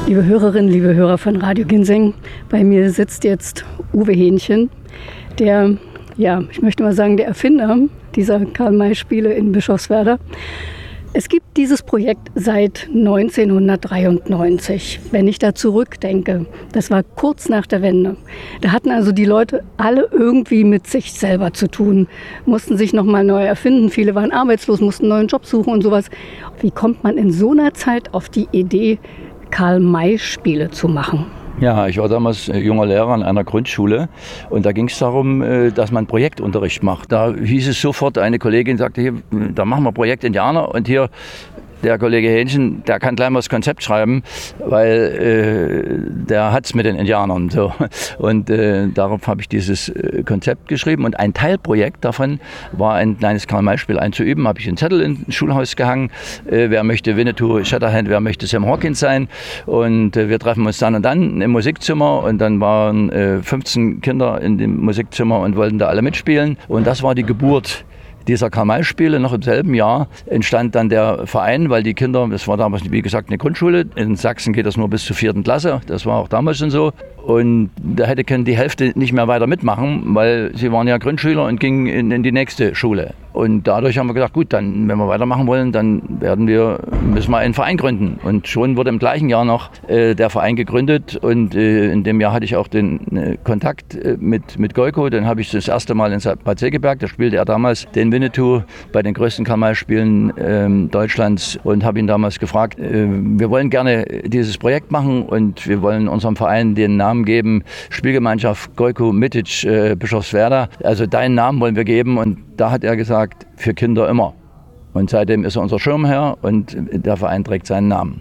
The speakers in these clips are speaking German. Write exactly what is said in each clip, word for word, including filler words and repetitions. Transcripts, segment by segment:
Liebe Hörerinnen, liebe Hörer von Radio Ginseng, bei mir sitzt jetzt Uwe Hähnchen, der, ja, ich möchte mal sagen, der Erfinder dieser Karl-May-Spiele in Bischofswerda. Es gibt dieses Projekt seit neunzehnhundertdreiundneunzig. Wenn ich da zurückdenke, das war kurz nach der Wende. Da hatten also die Leute alle irgendwie mit sich selber zu tun, mussten sich nochmal neu erfinden. Viele waren arbeitslos, mussten einen neuen Job suchen und sowas. Wie kommt man in so einer Zeit auf die Idee, Karl-May-Spiele zu machen? Ja, ich war damals junger Lehrer an einer Grundschule und da ging es darum, dass man Projektunterricht macht. Da hieß es sofort, eine Kollegin sagte, hier, da machen wir Projekt Indianer und hier der Kollege Hähnchen, der kann gleich mal das Konzept schreiben, weil äh, der hat's mit den Indianern. So. Und äh, darauf habe ich dieses äh, Konzept geschrieben und ein Teilprojekt davon war ein kleines Karl-May-Spiel einzuüben. Habe ich einen Zettel ins Schulhaus gehangen, äh, wer möchte Winnetou Shatterhand, wer möchte Sam Hawkins sein, und äh, wir treffen uns dann und dann im Musikzimmer und dann waren äh, fünfzehn Kinder in dem Musikzimmer und wollten da alle mitspielen und das war die Geburt dieser Karl-May-Spiele. Noch im selben Jahr entstand dann der Verein, weil die Kinder, das war damals wie gesagt eine Grundschule, in Sachsen geht das nur bis zur vierten Klasse, das war auch damals schon so. Und da hätte können die Hälfte nicht mehr weiter mitmachen, weil sie waren ja Grundschüler und gingen in, in die nächste Schule. Und dadurch haben wir gedacht, gut, dann, wenn wir weitermachen wollen, dann werden wir, müssen wir einen Verein gründen. Und schon wurde im gleichen Jahr noch äh, der Verein gegründet. Und äh, in dem Jahr hatte ich auch den äh, Kontakt äh, mit, mit Goiko. Den habe ich das erste Mal in Bad Segeberg. Da spielte er damals den Winnetou bei den größten Karl-May-Spielen äh, Deutschlands. Und habe ihn damals gefragt, äh, wir wollen gerne dieses Projekt machen und wir wollen unserem Verein den Namen geben, Spielgemeinschaft Goiko Mitic äh, Bischofswerda. Also deinen Namen wollen wir geben. Und da hat er gesagt, für Kinder immer. Und seitdem ist er unser Schirmherr und der Verein trägt seinen Namen.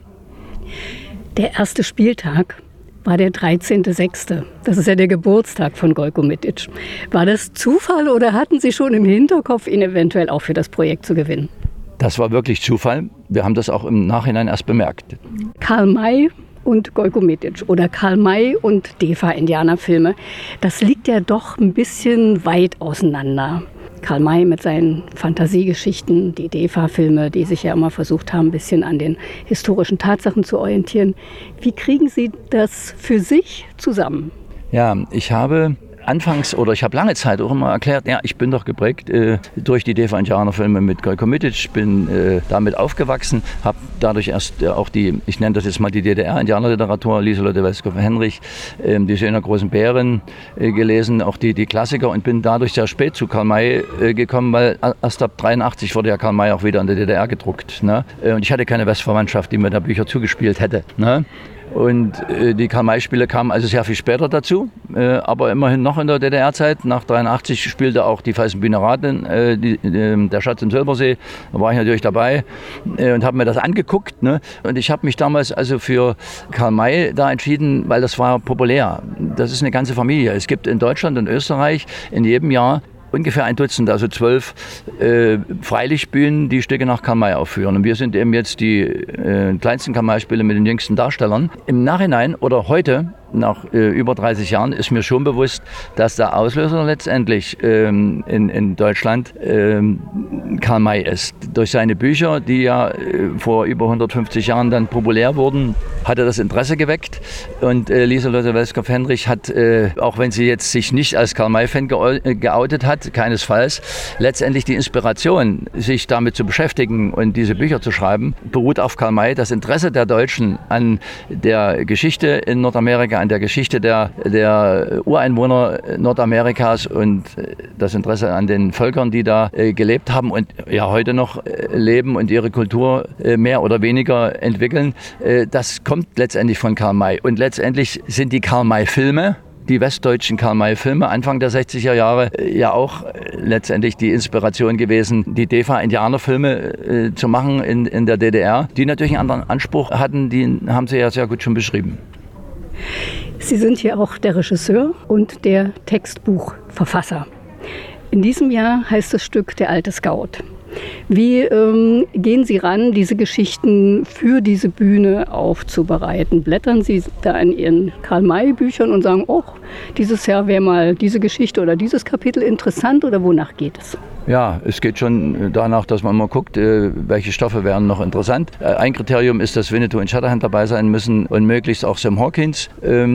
Der erste Spieltag war der dreizehnter sechster Das ist ja der Geburtstag von Goiko Mitic. War das Zufall oder hatten Sie schon im Hinterkopf, ihn eventuell auch für das Projekt zu gewinnen? Das war wirklich Zufall. Wir haben das auch im Nachhinein erst bemerkt. Karl-May und Goiko Mitic oder Karl-May und Defa-Indianerfilme, das liegt ja doch ein bisschen weit auseinander. Karl-May mit seinen Fantasiegeschichten, die Defa-Filme, die sich ja immer versucht haben, ein bisschen an den historischen Tatsachen zu orientieren. Wie kriegen Sie das für sich zusammen? Ja, ich habe anfangs, oder ich habe lange Zeit auch immer erklärt, ja, ich bin doch geprägt äh, durch die Defa-Indianer-Filme mit Goiko Mitic, bin äh, damit aufgewachsen, habe dadurch erst äh, auch die, ich nenne das jetzt mal die D D R-Indianerliteratur, Lieselotte Welskow-Henrich, äh, die Söhne großen Bären äh, gelesen, auch die, die Klassiker, und bin dadurch sehr spät zu Karl-May äh, gekommen, weil erst ab dreiundachtzig wurde ja Karl-May auch wieder in der D D R gedruckt. Ne? Äh, und ich hatte keine Westverwandtschaft, die mir da Bücher zugespielt hätte. Ne? Und äh, die Karl-May-Spiele kamen also sehr viel später dazu, äh, aber immerhin noch in der D D R-Zeit. Nach dreiundachtzig spielte auch die Weißenbühner Raten, äh, die, äh, der Schatz im Silbersee. Da war ich natürlich dabei äh, und habe mir das angeguckt. Ne? Und ich habe mich damals also für Karl-May da entschieden, weil das war populär. Das ist eine ganze Familie. Es gibt in Deutschland und Österreich in jedem Jahr ungefähr ein Dutzend, also zwölf äh, Freilichtbühnen, die Stücke nach Karl-May aufführen. Und wir sind eben jetzt die äh, kleinsten Karl-May-Spiele mit den jüngsten Darstellern. Im Nachhinein oder heute, nach äh, über dreißig Jahren, ist mir schon bewusst, dass der Auslöser letztendlich ähm, in, in Deutschland ähm, Karl-May ist. Durch seine Bücher, die ja äh, vor über hundertfünfzig Jahren dann populär wurden, hat er das Interesse geweckt. Und äh, Lieselotte Welskow-Henrich hat, äh, auch wenn sie jetzt sich nicht als Karl-May-Fan ge- geoutet hat, keinesfalls, letztendlich die Inspiration, sich damit zu beschäftigen und diese Bücher zu schreiben, beruht auf Karl-May. Das Interesse der Deutschen an der Geschichte in Nordamerika, an der Geschichte der, der Ureinwohner Nordamerikas und das Interesse an den Völkern, die da äh, gelebt haben und ja heute noch äh, leben und ihre Kultur äh, mehr oder weniger entwickeln, äh, das kommt letztendlich von Karl-May. Und letztendlich sind die Karl-May-Filme, die westdeutschen Karl-May-Filme Anfang der sechziger Jahre äh, ja auch äh, letztendlich die Inspiration gewesen, die Defa-Indianer-Filme äh, zu machen in, in der D D R, die natürlich einen anderen Anspruch hatten, die haben Sie ja sehr gut schon beschrieben. Sie sind hier auch der Regisseur und der Textbuchverfasser. In diesem Jahr heißt das Stück Der alte Scout. Wie ähm, gehen Sie ran, diese Geschichten für diese Bühne aufzubereiten? Blättern Sie da in Ihren Karl-May-Büchern und sagen, oh, dieses Jahr wäre mal diese Geschichte oder dieses Kapitel interessant, oder wonach geht es? Ja, es geht schon danach, dass man mal guckt, welche Stoffe wären noch interessant. Ein Kriterium ist, dass Winnetou und Shatterhand dabei sein müssen und möglichst auch Sam Hawkins.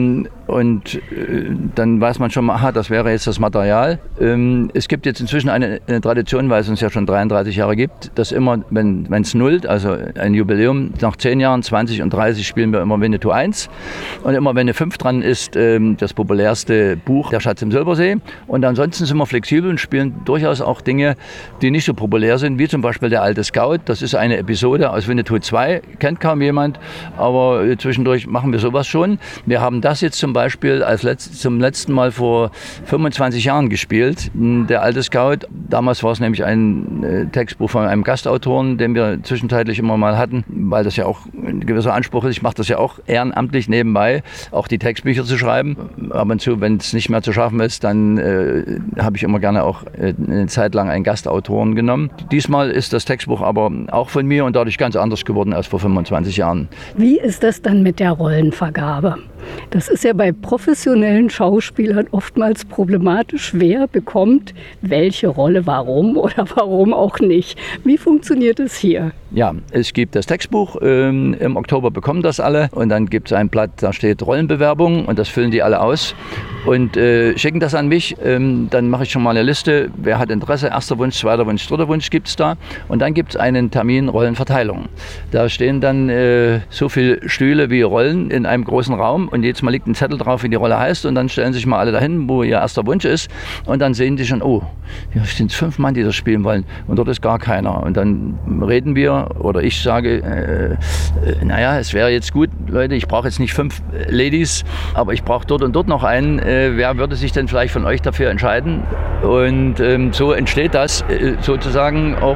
Und dann weiß man schon mal, aha, das wäre jetzt das Material. Es gibt jetzt inzwischen eine, eine Tradition, weil es uns ja schon dreiunddreißig Jahre gibt, dass immer, wenn es nullt, also ein Jubiläum, nach zehn Jahren, zwanzig und dreißig spielen wir immer Winnetou eins. Und immer, wenn eine fünf dran ist, das populärste Buch, Der Schatz im Silbersee. Und ansonsten sind wir flexibel und spielen durchaus auch Dinge, die nicht so populär sind, wie zum Beispiel Der alte Scout. Das ist eine Episode aus Winnetou zwei, kennt kaum jemand, aber zwischendurch machen wir sowas schon. Wir haben das jetzt zum Beispiel als letzt, zum letzten Mal vor fünfundzwanzig Jahren gespielt. Der alte Scout, damals war es nämlich ein Textbuch von einem Gastautoren, den wir zwischenzeitlich immer mal hatten, weil das ja auch ein gewisser Anspruch ist. Ich mache das ja auch ehrenamtlich nebenbei, auch die Textbücher zu schreiben. Ab und zu, wenn es nicht mehr zu schaffen ist, dann äh, habe ich immer gerne auch äh, eine Zeit lang einen Gastautoren genommen. Diesmal ist das Textbuch aber auch von mir und dadurch ganz anders geworden als vor fünfundzwanzig Jahren. Wie ist das dann mit der Rollenvergabe? Das ist ja bei professionellen Schauspielern oftmals problematisch. Wer bekommt welche Rolle, warum oder warum auch nicht? Wie funktioniert es hier? Ja, es gibt das Textbuch. Ähm, Im Oktober bekommen das alle. Und dann gibt es ein Blatt, da steht Rollenbewerbung und das füllen die alle aus und äh, schicken das an mich. Ähm, dann mache ich schon mal eine Liste. Wer hat Interesse? Erster Wunsch, zweiter Wunsch, dritter Wunsch gibt es da. Und dann gibt es einen Termin Rollenverteilung. Da stehen dann äh, so viele Stühle wie Rollen in einem großen Raum. Und jedes Mal liegt ein Zettel drauf, wie die Rolle heißt. Und dann stellen sich mal alle dahin, wo ihr erster Wunsch ist. Und dann sehen die schon, oh, hier sind fünf Mann, die das spielen wollen. Und dort ist gar keiner. Und dann reden wir, oder ich sage, äh, äh, naja, es wäre jetzt gut, Leute, ich brauche jetzt nicht fünf Ladies, aber ich brauche dort und dort noch einen. Äh, wer würde sich denn vielleicht von euch dafür entscheiden? Und ähm, so entsteht das äh, sozusagen auch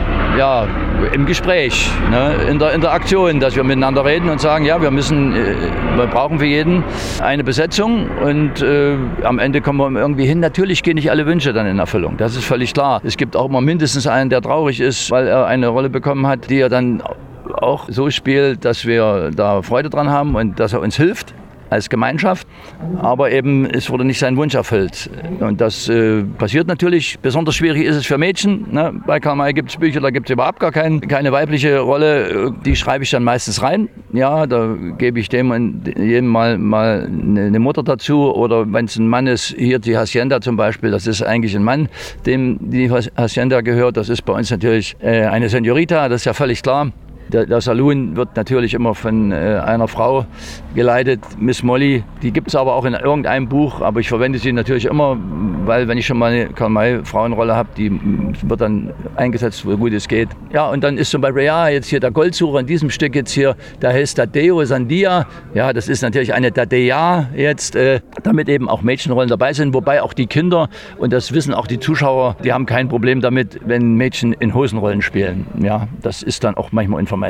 ja, im Gespräch, ne, in der Interaktion, dass wir miteinander reden und sagen, ja, wir müssen, äh, wir brauchen für jeden eine Besetzung und äh, am Ende kommen wir irgendwie hin. Natürlich gehen nicht alle Wünsche dann in Erfüllung, das ist völlig klar. Es gibt auch immer mindestens einen, der traurig ist, weil er eine Rolle bekommen hat, die er dann auch so spielt, dass wir da Freude dran haben und dass er uns hilft als Gemeinschaft, aber eben es wurde nicht sein Wunsch erfüllt. Und das äh, passiert natürlich. Besonders schwierig ist es für Mädchen. Ne? Bei Karl May gibt es Bücher, da gibt es überhaupt gar kein, keine weibliche Rolle. Die schreibe ich dann meistens rein. Ja, da gebe ich dem und jedem mal, mal eine Mutter dazu. Oder wenn es ein Mann ist, hier die Hacienda zum Beispiel, das ist eigentlich ein Mann, dem die Hacienda gehört. Das ist bei uns natürlich äh, eine Senorita, das ist ja völlig klar. Der, der Saloon wird natürlich immer von äh, einer Frau geleitet, Miss Molly. Die gibt es aber auch in irgendeinem Buch, aber ich verwende sie natürlich immer, weil wenn ich schon mal eine Karl May Frauenrolle habe, die wird dann eingesetzt, wo gut es geht. Ja, und dann ist zum Beispiel, ja, jetzt hier der Goldsucher in diesem Stück jetzt hier, der heißt Tadeo Sandia. Ja, das ist natürlich eine Tadea jetzt, äh, damit eben auch Mädchenrollen dabei sind, wobei auch die Kinder, und das wissen auch die Zuschauer, die haben kein Problem damit, wenn Mädchen in Hosenrollen spielen. Ja, das ist dann auch manchmal unvermeidlich.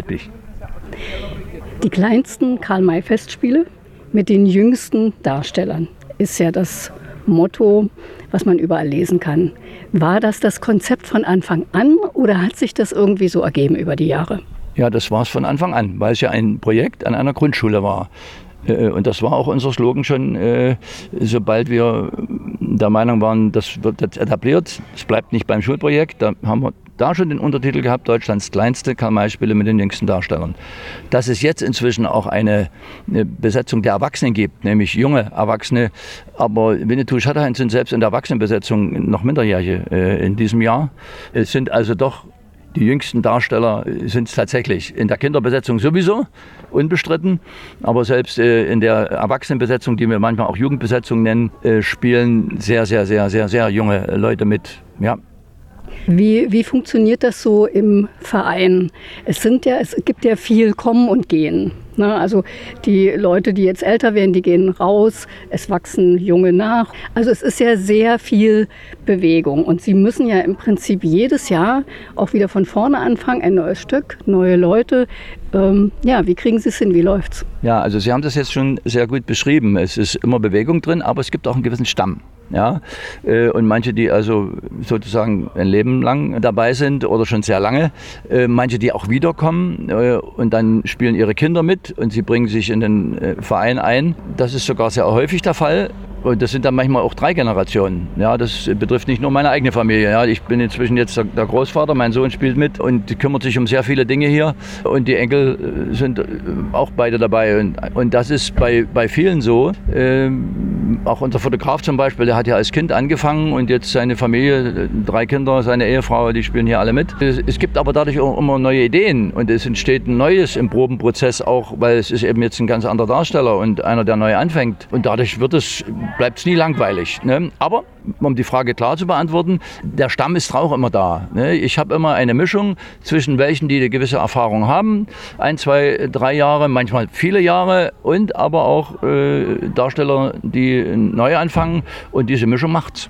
Die kleinsten Karl-May-Festspiele mit den jüngsten Darstellern ist ja das Motto, was man überall lesen kann. War das das Konzept von Anfang an oder hat sich das irgendwie so ergeben über die Jahre? Ja, das war es von Anfang an, weil es ja ein Projekt an einer Grundschule war. Und das war auch unser Slogan schon, äh, sobald wir der Meinung waren, das wird jetzt etabliert, es bleibt nicht beim Schulprojekt, da haben wir da schon den Untertitel gehabt, Deutschlands kleinste Karl-May-Spiele mit den jüngsten Darstellern. Dass es jetzt inzwischen auch eine, eine Besetzung der Erwachsenen gibt, nämlich junge Erwachsene, aber Winnetou Shatterhand sind selbst in der Erwachsenenbesetzung noch Minderjährige äh, in diesem Jahr. Es sind also doch die jüngsten Darsteller sind es tatsächlich. In der Kinderbesetzung sowieso, unbestritten. Aber selbst äh, in der Erwachsenenbesetzung, die wir manchmal auch Jugendbesetzung nennen, äh, spielen sehr, sehr, sehr, sehr, sehr junge Leute mit. Ja. Wie, wie funktioniert das so im Verein? Es sind ja, es gibt ja viel Kommen und Gehen. Ne? Also die Leute, die jetzt älter werden, die gehen raus, es wachsen Junge nach. Also es ist ja sehr viel Bewegung und sie müssen ja im Prinzip jedes Jahr auch wieder von vorne anfangen, ein neues Stück, neue Leute. Ähm, ja, wie kriegen Sie es hin? Wie läuft's? Ja, also Sie haben das jetzt schon sehr gut beschrieben. Es ist immer Bewegung drin, aber es gibt auch einen gewissen Stamm. Ja, und manche, die also sozusagen ein Leben lang dabei sind oder schon sehr lange, manche, die auch wiederkommen und dann spielen ihre Kinder mit und sie bringen sich in den Verein ein. Das ist sogar sehr häufig der Fall. Und das sind dann manchmal auch drei Generationen. Ja, das betrifft nicht nur meine eigene Familie. Ja, ich bin inzwischen jetzt der Großvater, mein Sohn spielt mit und kümmert sich um sehr viele Dinge hier. Und die Enkel sind auch beide dabei. Und, und das ist bei, bei vielen so. Ähm, auch unser Fotograf zum Beispiel, der hat ja als Kind angefangen und jetzt seine Familie, drei Kinder, seine Ehefrau, die spielen hier alle mit. Es, es gibt aber dadurch auch immer neue Ideen und es entsteht ein Neues im Probenprozess auch, weil es ist eben jetzt ein ganz anderer Darsteller und einer, der neu anfängt. Und dadurch wird es bleibt es nie langweilig. Ne? Aber, um die Frage klar zu beantworten, der Stamm ist auch immer da. Ne? Ich habe immer eine Mischung zwischen welchen, die eine gewisse Erfahrung haben, ein, zwei, drei Jahre, manchmal viele Jahre und aber auch äh, Darsteller, die neu anfangen und diese Mischung macht's.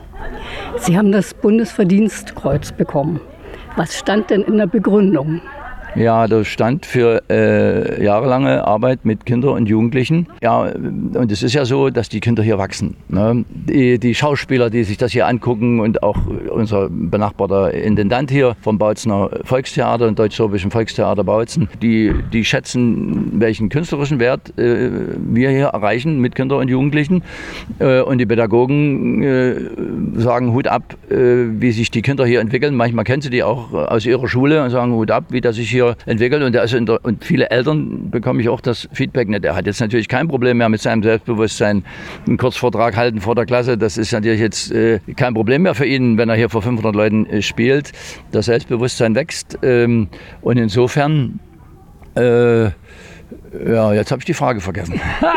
Sie haben das Bundesverdienstkreuz bekommen. Was stand denn in der Begründung? Ja, das stand für äh, jahrelange Arbeit mit Kindern und Jugendlichen. Ja, und es ist ja so, dass die Kinder hier wachsen. Ne? Die, die Schauspieler, die sich das hier angucken und auch unser benachbarter Intendant hier vom Bautzener Volkstheater und Deutsch-Sorbischen Volkstheater Bautzen, die, die schätzen, welchen künstlerischen Wert äh, wir hier erreichen mit Kindern und Jugendlichen. Äh, und die Pädagogen äh, sagen Hut ab, äh, wie sich die Kinder hier entwickeln. Manchmal kennen sie die auch aus ihrer Schule und sagen Hut ab, wie das sich hier entwickelt und, also in der, und viele Eltern bekomme ich auch das Feedback nicht. Er hat jetzt natürlich kein Problem mehr mit seinem Selbstbewusstsein, einen Kurzvortrag halten vor der Klasse. Das ist natürlich jetzt äh, kein Problem mehr für ihn, wenn er hier vor fünfhundert Leuten äh, spielt. Das Selbstbewusstsein wächst ähm, und insofern äh, ja, jetzt habe ich die Frage vergessen.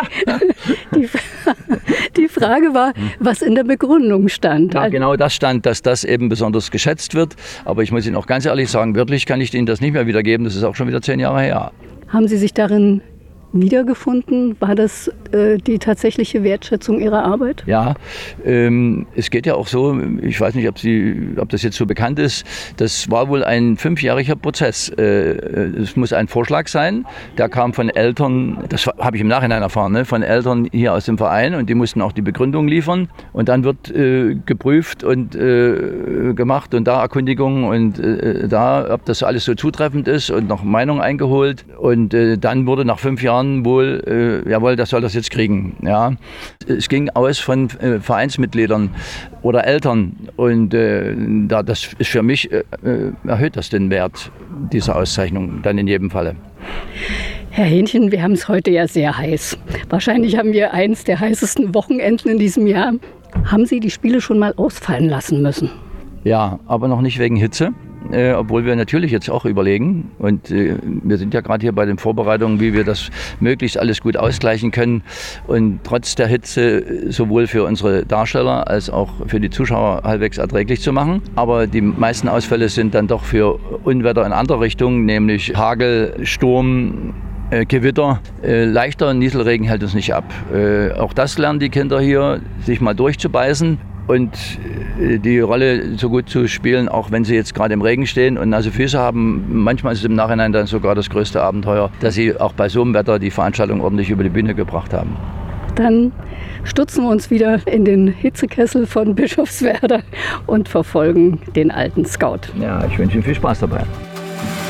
die, die Frage war, was in der Begründung stand. Ja, genau das stand, dass das eben besonders geschätzt wird. Aber ich muss Ihnen auch ganz ehrlich sagen, wörtlich kann ich Ihnen das nicht mehr wiedergeben. Das ist auch schon wieder zehn Jahre her. Haben Sie sich darin wiedergefunden? War das äh, die tatsächliche Wertschätzung Ihrer Arbeit? Ja, ähm, es geht ja auch so, ich weiß nicht, ob, Sie, ob das jetzt so bekannt ist, das war wohl ein fünfjähriger Prozess. Äh, es muss ein Vorschlag sein, der kam von Eltern, das habe ich im Nachhinein erfahren, ne, von Eltern hier aus dem Verein und die mussten auch die Begründung liefern und dann wird äh, geprüft und äh, gemacht und da Erkundigungen und äh, da, ob das alles so zutreffend ist und noch Meinung eingeholt und äh, dann wurde nach fünf Jahren wohl, äh, jawohl, das soll das jetzt kriegen. Ja. Es ging aus von äh, Vereinsmitgliedern oder Eltern und äh, da, das ist für mich, äh, erhöht das den Wert dieser Auszeichnung dann in jedem Falle. Herr Hähnchen, wir haben es heute ja sehr heiß. Wahrscheinlich haben wir eins der heißesten Wochenenden in diesem Jahr. Haben Sie die Spiele schon mal ausfallen lassen müssen? Ja, aber noch nicht wegen Hitze. Äh, obwohl wir natürlich jetzt auch überlegen und äh, wir sind ja gerade hier bei den Vorbereitungen, wie wir das möglichst alles gut ausgleichen können und trotz der Hitze sowohl für unsere Darsteller als auch für die Zuschauer halbwegs erträglich zu machen. Aber die meisten Ausfälle sind dann doch für Unwetter in anderer Richtung, nämlich Hagel, Sturm, Äh, Gewitter, äh, leichter Nieselregen hält uns nicht ab. Äh, auch das lernen die Kinder hier, sich mal durchzubeißen und äh, die Rolle so gut zu spielen, auch wenn sie jetzt gerade im Regen stehen und nasse Füße haben. Manchmal ist es im Nachhinein dann sogar das größte Abenteuer, dass sie auch bei so einem Wetter die Veranstaltung ordentlich über die Bühne gebracht haben. Dann stürzen wir uns wieder in den Hitzekessel von Bischofswerda und verfolgen den alten Scout. Ja, ich wünsche Ihnen viel Spaß dabei.